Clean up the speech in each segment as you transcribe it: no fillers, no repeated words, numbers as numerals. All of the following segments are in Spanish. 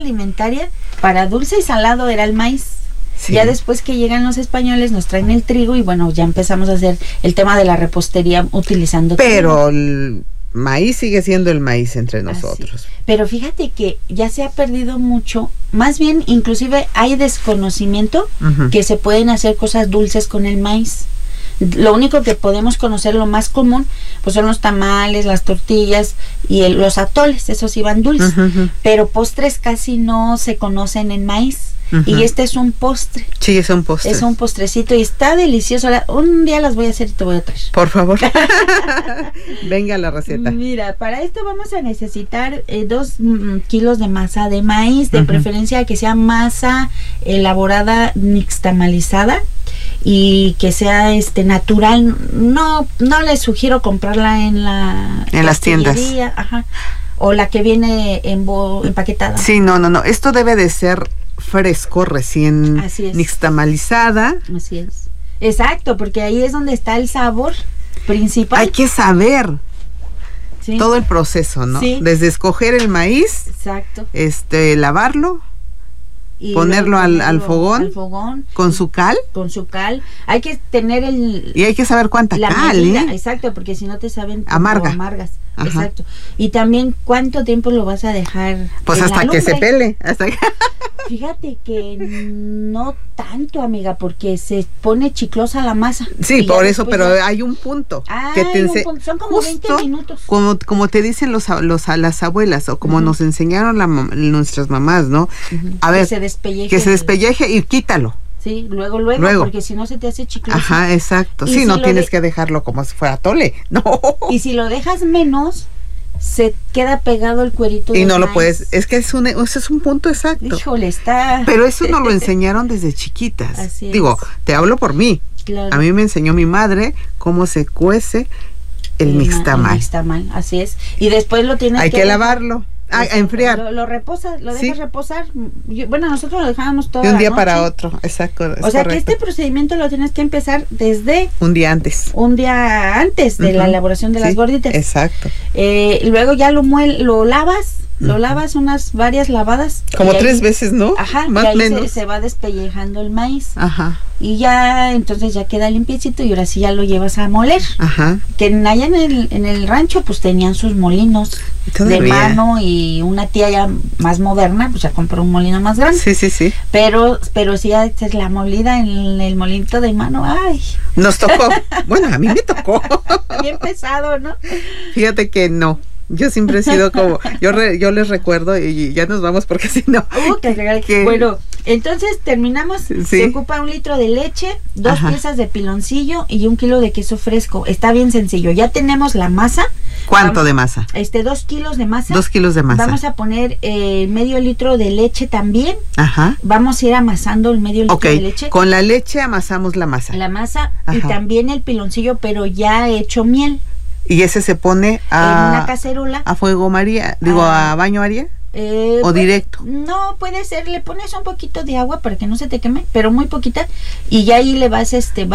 alimentaria para dulce y salado era el maíz. Sí. Ya después que llegan los españoles nos traen el trigo y bueno, ya empezamos a hacer el tema de la repostería utilizando Pero trigo. el maíz sigue siendo el maíz entre nosotros. Así. Pero fíjate que ya se ha perdido mucho, más bien inclusive hay desconocimiento que se pueden hacer cosas dulces con el maíz. Lo único que podemos conocer, lo más común, pues son los tamales, las tortillas y los atoles, esos sí van dulces. Pero postres casi no se conocen en maíz. Y este es un postre. Sí, es un postre. Es un postrecito y está delicioso. Un día las voy a hacer y te voy a traer. Por favor. Venga la receta. Mira, para esto vamos a necesitar 2 kilos de masa de maíz, de preferencia que sea masa elaborada nixtamalizada y que sea natural. No les sugiero comprarla en las tiendas. Ajá, o la que viene empaquetada. Sí, no. Esto debe de ser fresco, recién nixtamalizada. Así es. Exacto, porque ahí es donde está el sabor principal. Hay que saber todo el proceso, ¿no? Sí. Desde escoger el maíz, exacto, lavarlo, y ponerlo al fogón, con su cal. Con su cal. Hay que tener y hay que saber cuánta cal, medida, exacto, porque si no te saben amargas. Ajá. Exacto. Y también cuánto tiempo lo vas a dejar. Pues hasta que se pele. Fíjate que no tanto, amiga, porque se pone chiclosa la masa. Sí, por eso, pero hay un punto. Son como 20 minutos. Como te dicen las abuelas, o como nos enseñaron nuestras mamás, ¿no? A ver, que se despelleje y quítalo. Sí, luego, porque si no se te hace chicloso. Ajá, exacto. Sí, no tienes que dejarlo como si fuera atole. No. Y si lo dejas menos, se queda pegado el cuerito. Y no lo puedes. Es que ese es un punto exacto. Híjole, está. Pero eso nos lo enseñaron desde chiquitas. Así es. Digo, te hablo por mí. Claro. A mí me enseñó mi madre cómo se cuece el nixtamal. El nixtamal, así es. Y después lo tienes que lavarlo. A enfriar. Lo reposas, lo dejas reposar. Nosotros lo dejábamos todo de un día para otro, exacto. O sea que este procedimiento lo tienes que empezar desde un día antes. Un día antes de la elaboración de las gorditas. Exacto. Luego ya lo lavas. Lo lavas varias lavadas. Como 3 veces, ¿no? Ajá, más y ahí menos. Se va despellejando el maíz. Ajá. Y ya, entonces ya queda limpiecito y ahora sí ya lo llevas a moler. Ajá. Que allá en el rancho pues tenían sus molinos de mano y una tía ya más moderna pues ya compró un molino más grande. Sí. Pero sí, es la molida en el molinito de mano, ay. Nos tocó. Bueno, a mí me tocó. Bien pesado, ¿no? Fíjate que no. Yo siempre he sido como, yo les recuerdo y ya nos vamos porque si no. Bueno, entonces terminamos. Sí. Se ocupa 1 litro de leche, 2 piezas de piloncillo y 1 kilo de queso fresco. Está bien sencillo. Ya tenemos la masa. ¿Cuánto de masa? 2 kilos de masa. 2 kilos de masa. Vamos a poner medio litro de leche también. Ajá. Vamos a ir amasando el medio litro de leche. Con la leche amasamos la masa. La masa y también el piloncillo, pero ya hecho miel. Y ese se pone en una cacerola. ¿A fuego María? ¿A baño María? ¿O directo? No, puede ser, le pones un poquito de agua para que no se te queme, pero muy poquita, y ya ahí le vas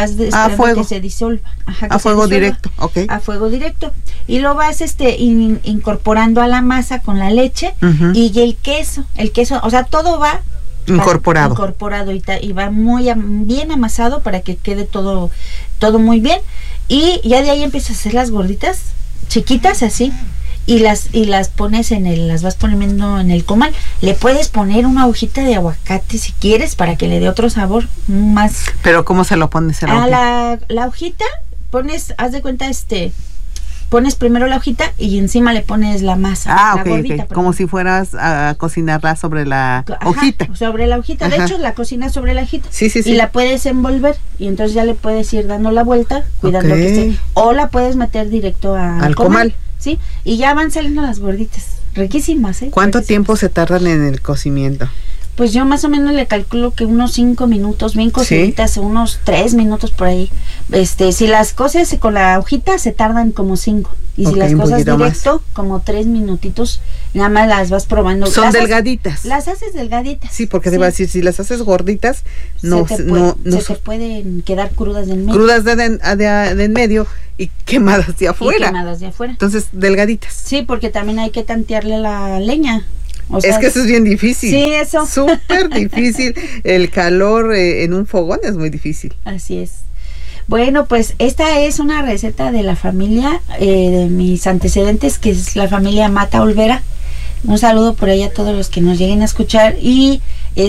a fuego. Que se disuelva. Ajá, a fuego directo, ok. A fuego directo. Y lo vas incorporando a la masa con la leche y el queso, o sea, todo va incorporado y va muy bien amasado para que quede todo muy bien. Y ya de ahí empiezas a hacer las gorditas chiquitas así y las pones las vas poniendo en el comal. Le puedes poner una hojita de aguacate si quieres para que le dé otro sabor más. Pero ¿cómo se lo pones a la hojita? Haz de cuenta pones primero la hojita y encima le pones la masa. La gordita, como si fueras a cocinarla sobre la hojita. Sobre la hojita. De hecho, la cocinas sobre la hojita. Sí. Y la puedes envolver y entonces ya le puedes ir dando la vuelta, cuidando que esté. O la puedes meter directo al comal. Sí, y ya van saliendo las gorditas. Riquísimas, ¿eh? ¿Cuánto tiempo se tardan en el cocimiento? Pues yo más o menos le calculo que unos 5 minutos, bien cociditas, unos 3 minutos por ahí. Si las coces con la hojita se tardan como 5. Y si las cosas directo, como 3 minutitos, nada más las vas probando. Son delgaditas. Las haces delgaditas. Sí, porque te iba a decir, si las haces gorditas, se te pueden quedar crudas de en medio. Crudas de en medio y quemadas de afuera. Entonces, delgaditas. Sí, porque también hay que tantearle la leña. O sea, es que eso es bien difícil. Sí, eso. Súper difícil. El calor en un fogón es muy difícil. Así es. Bueno, pues esta es una receta de la familia, de mis antecedentes, que es la familia Mata Olvera. Un saludo por ahí a todos los que nos lleguen a escuchar y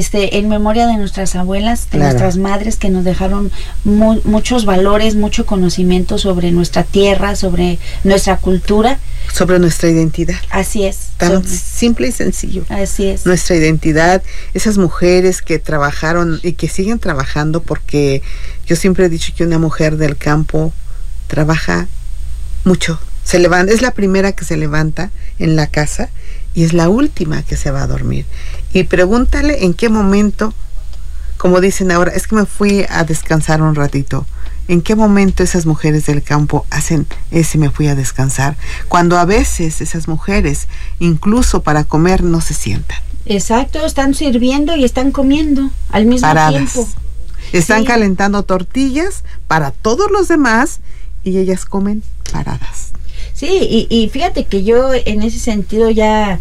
en memoria de nuestras abuelas, de nuestras madres que nos dejaron muchos valores, mucho conocimiento sobre nuestra tierra, sobre nuestra cultura. Sobre nuestra identidad. Así es. Tan simple y sencillo. Así es. Nuestra identidad, esas mujeres que trabajaron y que siguen trabajando, porque yo siempre he dicho que una mujer del campo trabaja mucho. Se levanta, es la primera que se levanta en la casa y es la última que se va a dormir. Y pregúntale en qué momento, como dicen ahora, es que me fui a descansar un ratito. ¿En qué momento esas mujeres del campo hacen ese me fui a descansar? Cuando a veces esas mujeres, incluso para comer, no se sientan. Exacto, están sirviendo y están comiendo al mismo tiempo. Están calentando tortillas para todos los demás y ellas comen paradas. Sí, y fíjate que yo en ese sentido ya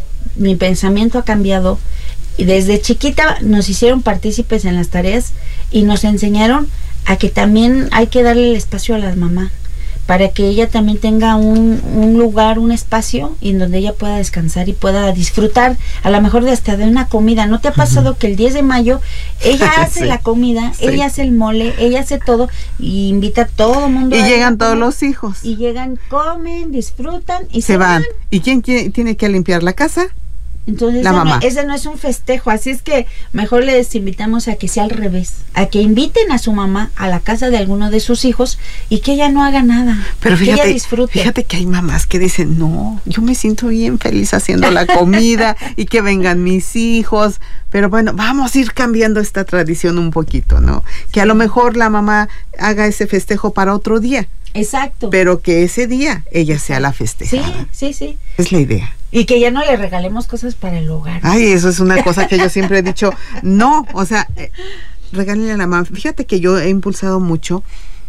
mi pensamiento ha cambiado. Y desde chiquita nos hicieron partícipes en las tareas y nos enseñaron a que también hay que darle el espacio a la mamá para que ella también tenga un lugar, un espacio en donde ella pueda descansar y pueda disfrutar a lo mejor hasta de una comida. ¿No te ha pasado que el 10 de mayo ella hace la comida, ella hace el mole, ella hace todo y invita a todo el mundo? Y llegan todos los hijos. Y llegan, comen, disfrutan y se van. ¿Y quién tiene que limpiar la casa? Entonces ese no es un festejo, así es que mejor les invitamos a que sea al revés, a que inviten a su mamá a la casa de alguno de sus hijos y que ella no haga nada, pero fíjate, que ella disfrute. Fíjate que hay mamás que dicen, no, yo me siento bien feliz haciendo la comida y que vengan mis hijos, pero bueno, vamos a ir cambiando esta tradición un poquito, ¿no? Que a lo mejor la mamá haga ese festejo para otro día. Exacto. Pero que ese día ella sea la festejada. Sí. Es la idea. Y que ya no le regalemos cosas para el hogar. Ay, eso es una cosa que yo siempre he dicho. No, o sea, regálenle a la mamá. Fíjate que yo he impulsado mucho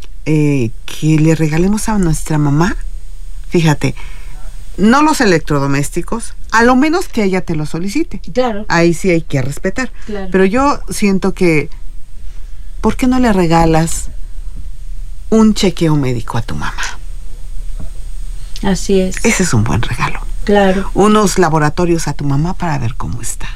que le regalemos a nuestra mamá, fíjate, no los electrodomésticos, a lo menos que ella te lo solicite. Claro. Ahí sí hay que respetar. Claro. Pero yo siento que, ¿por qué no le regalas un chequeo médico a tu mamá? Así es. Ese es un buen regalo. Claro. Unos laboratorios a tu mamá para ver cómo está.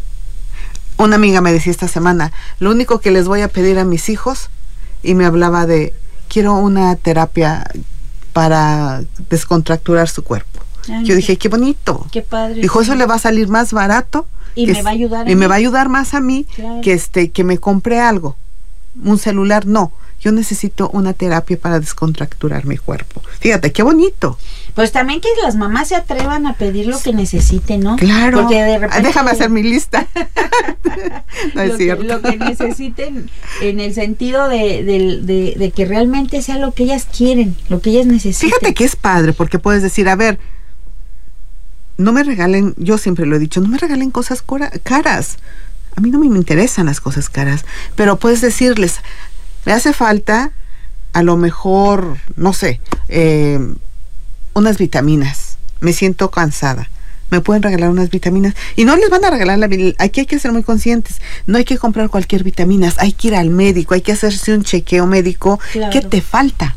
Una amiga me decía esta semana, lo único que les voy a pedir a mis hijos, y me hablaba de, quiero una terapia para descontracturar su cuerpo. Ay, yo dije, qué bonito. Qué padre. Dijo, eso le va a salir más barato. Y me va a ayudar. Y me va a ayudar más a mí, claro, que me compré algo. Un celular, no. Yo necesito una terapia para descontracturar mi cuerpo. Fíjate, qué bonito. Pues también que las mamás se atrevan a pedir lo que necesiten, ¿no? Claro. Porque de repente... Déjame hacer mi lista. No es cierto. Lo que necesiten en el sentido de que realmente sea lo que ellas quieren, lo que ellas necesiten. Fíjate que es padre, porque puedes decir, a ver, no me regalen, yo siempre lo he dicho, no me regalen cosas caras. A mí no me interesan las cosas caras, pero puedes decirles, me hace falta, a lo mejor, no sé, unas vitaminas. Me siento cansada. ¿Me pueden regalar unas vitaminas? Y no les van a regalar aquí hay que ser muy conscientes. No hay que comprar cualquier vitaminas. Hay que ir al médico, hay que hacerse un chequeo médico. Claro. ¿Qué te falta?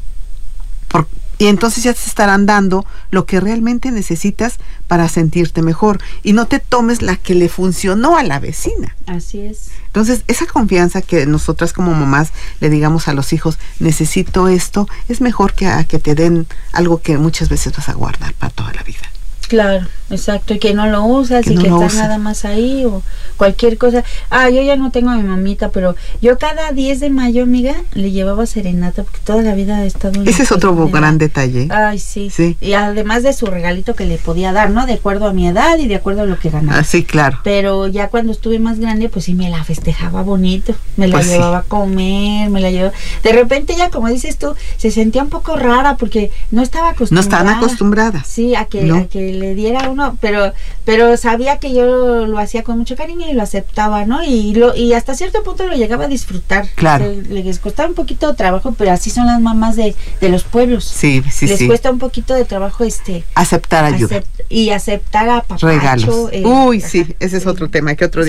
Y entonces ya te estarán dando lo que realmente necesitas para sentirte mejor. Y no te tomes la que le funcionó a la vecina. Así es. Entonces, esa confianza que nosotras como mamás le digamos a los hijos, necesito esto, es mejor que a que te den algo que muchas veces vas a guardar para toda la vida. Claro, exacto, y que no lo usas y que está nada más ahí o cualquier cosa. Yo ya no tengo a mi mamita, pero yo cada 10 de mayo, amiga, le llevaba serenata porque toda la vida he estado... Ese es otro gran detalle. Ay, sí. Y además de su regalito que le podía dar, ¿no? De acuerdo a mi edad y de acuerdo a lo que ganaba. Sí, claro. Pero ya cuando estuve más grande, pues sí me la festejaba bonito, me la llevaba a comer, me la llevaba... De repente ya, como dices tú, se sentía un poco rara porque no estaba acostumbrada. No estaban acostumbradas. Sí, a que le diera uno no, pero sabía que yo lo hacía con mucho cariño y lo aceptaba, ¿no? Y hasta cierto punto lo llegaba a disfrutar. Claro. Les costaba un poquito de trabajo, pero así son las mamás de los pueblos. Sí. Les cuesta un poquito de trabajo aceptar ayuda y aceptar a papacho. regalos. Uy, sí, ese es otro tema que otro día